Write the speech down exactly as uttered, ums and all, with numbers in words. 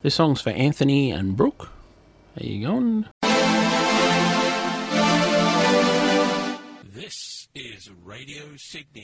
This song's for Anthony and Brooke. How you going? This is Radio Sydney.